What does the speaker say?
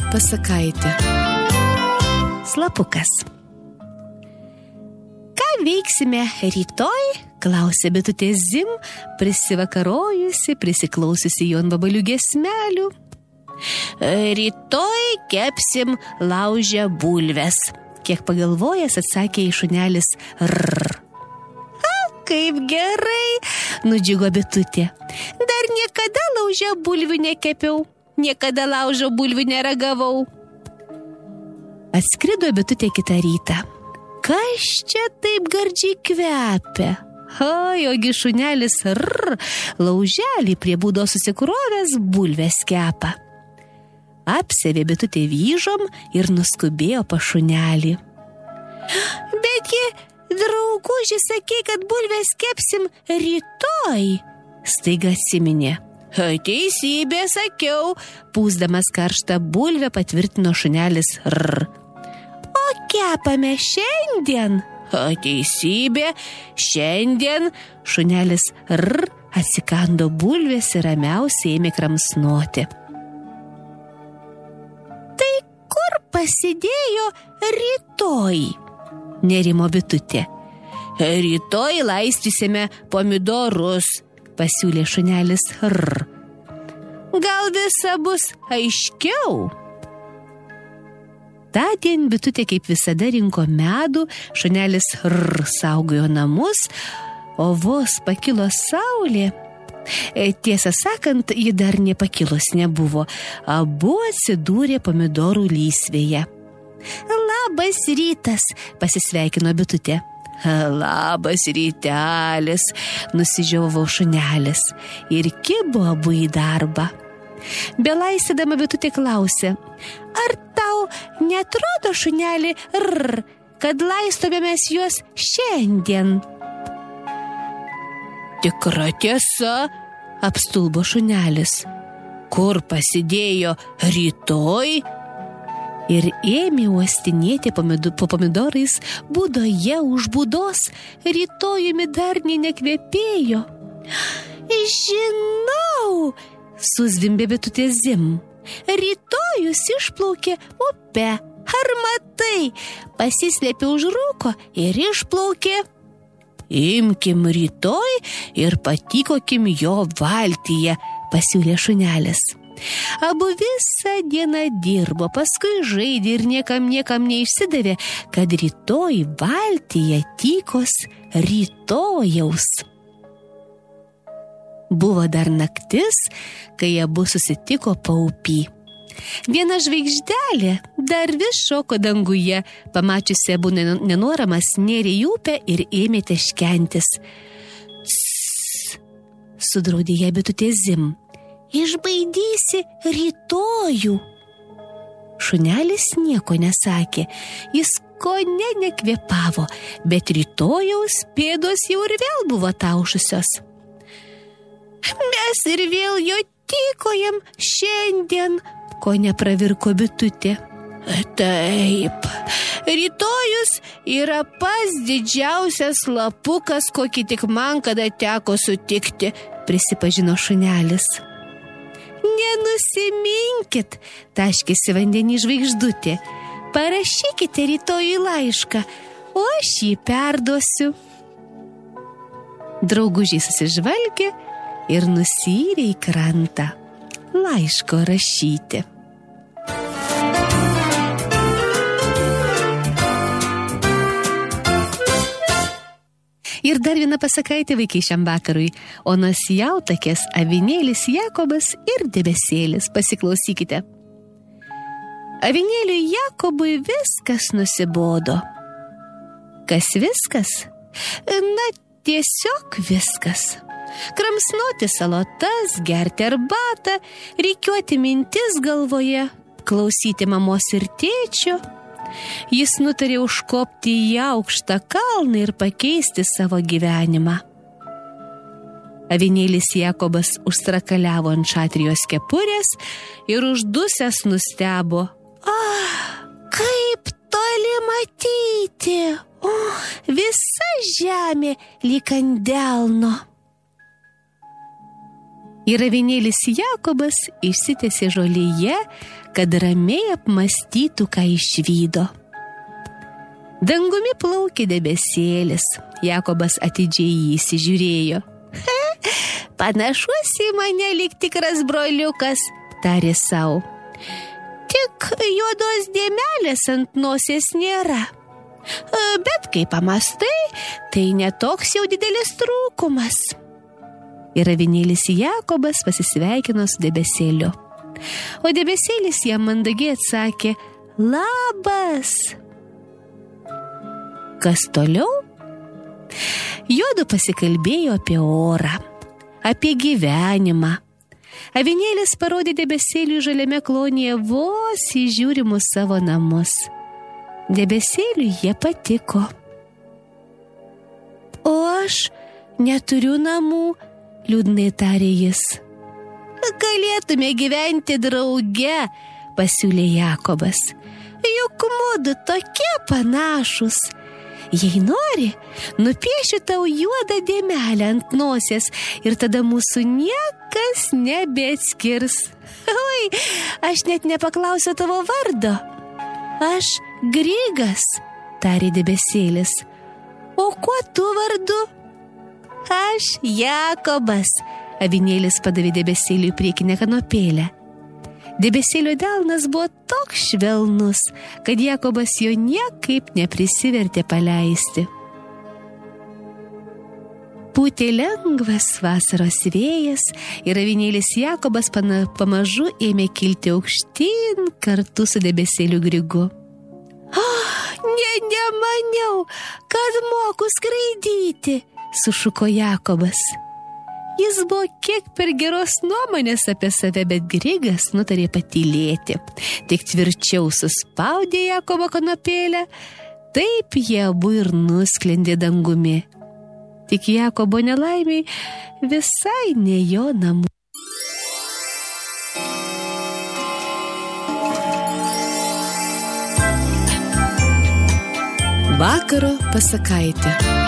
pasakaitė. Slapukas. Ką veiksime rytoj? Klausė bitutė Zim, prisivakarojusi, prisiklausiusi jonvabalių giesmelių. Rytoj kepsim laužę bulves. Kiek pagalvojęs atsakė į šunelis Rrr. Kaip gerai, nudžiugo bitutė. Dar niekada laužę bulvių nekepiau, niekada laužo bulvių neragavau. Atskrido bitutė kitą rytą. Kas čia taip gardžiai kvepia? Ogi šunelis Rrr, lauželį prie būdos susikrovęs bulves kepa. Apsevė bitutė vyžom ir nuskubėjo pas šunelį. Betgi, drauguži, sakei, kad bulves kepsim rytoj, staiga atsiminė. Teisybė, sakiau, pūsdamas karštą bulvę patvirtino šunelis Rrr. O kepame šiandien? Teisybė, šiandien, šunelis Rrr atsikando bulvės ir ramiausiai ėmė kramsnoti. Tai kur pasidėjo rytoj? Nerimo bitutė. Rytoj laistysime pomidorus, pasiūlė šunelis Rrr. Gal visa bus aiškiau? Tądien bitutė kaip visada rinko medų, šunelis Rrr saugojo namus, o vos pakilo saulė. Tiesą sakant, ji dar nepakilus nebuvo, abu atsidūrė pomidorų lysvėje. Labas rytas, pasisveikino bitutė. Labas rytelis, nusižiovavo šunelis ir kibo abu į darbą. Belaisydama bitutė klausė, ar tau netrodo, šuneli Rrr, kad laistomėmės juos šiandien? Tikra tiesa, apstulbo šunelis. Kur pasidėjo rytoj? Ir ėmė uostinėti po pomidorais būdoje už būdos, rytojumi dar nė nekvepėjo. Žinau, suzvimbė bitutė Zim. Rytojus išplaukė upe. Ar matai? Pasislėpė už rūko ir išplaukė. Imkim rytoj ir patikokim jo valtyje, pasiūlė šunelis. Abu visą dieną dirbo, paskui žaidė ir niekam neišsidavė, kad rytoj valtyje tykos rytojaus. Buvo dar naktis, kai abu susitiko paupy. Viena žvaigždelė dar vis šoko danguje, pamačiusi abu nenoramas nėrė į upę ir ėmė teškentis. Tss, sudraudė ją bitutė Zim. Išbaidysi rytojų. Šunelis nieko nesakė, jis kone nekvėpavo, bet rytojaus pėdos jau ir vėl buvo taušusios. Mes ir vėl jo tykojam šiandien, ko nepravirko bitutė. Taip, rytojus yra pats didžiausias slapukas, kokį tik man kada teko sutikti, prisipažino šunelis. Nenusiminkit, taškėsi vandenį žvaigždutė. Parašykite rytoj laišką, o aš jį perduosiu. Draugužiai susižvalgė ir nusiyrė į krantą laiško rašyti. Ir dar viena pasakaitė vaikai šiam vakarui. Onos Jautakės, avinėlis Jakobas ir debesėlis. Pasiklausykite. Avinėliui Jakobui viskas nusibodo. Kas viskas? Na, tiesiog viskas. Kramsnoti salotas, gerti arbatą, rikiuoti mintis galvoje, klausyti mamos ir tėčio. Jis nutarė užkopti į aukštą kalną ir pakeisti savo gyvenimą. Avinėlis Jakobas užstrakaliavo ant šatrijos kepurės ir uždusęs nustebo. Kaip toli matyti! Visa žemė lyg ant delno. Ir avinėlis Jakobas išsitiesė žolėje, kad ramiai apmąstytų, ką išvydo. Dangumi plaukė debesėlis, Jakobas atidžiai jį įsižiūrėjo. Panašus į mane lyg tikras broliukas, tarė sau. Tik juodos dėmelės ant nosies nėra. Bet kai pamastai, tai netoks jau didelis trūkumas. Ir avinėlis Jakobas pasisveikino su debesėliu. O debesėlis jam mandagiai atsakė, labas. Kas toliau? Juodu pasikalbėjo apie orą, apie gyvenimą. Avinėlis parodė debesėliui žaliame klonyje vos įžiūrimus savo namus. Debesėliui jie patiko. O aš neturiu namų, liūdnai tarė jis. Galėtume gyventi drauge, pasiūlė Jakobas. Juk mudu tokie panašūs. Jei nori, nupiešiu tau juodą dėmelę ant nosies ir tada mūsų niekas nebeatskirs. Oi, aš net nepaklausiau tavo vardo. Aš Grigas, tarė debesėlis. O kuo tu vardu? Aš Jakobas, avinėlis padavė debesėliui priekinę kanopėlę. Debesėlio delnas buvo toks švelnus, kad Jakobas jo niekaip neprisivertė paleisti. Pūtė lengvas vasaros vėjas ir avinėlis Jakobas pamažu ėmė kilti aukštyn kartu su debesėliu Grigu. Nemaniau, kad moku skraidyti, sušuko Jakobas. Jis buvo kiek per geros nuomonės apie save, bet Grigas nutarė patylėti. Tik tvirčiau suspaudė Jakobo kanopėlę, taip jie abu ir nusklendė dangumi. Tik Jakobo nelaimiai visai ne jo namų. Vakaro pasakaitė.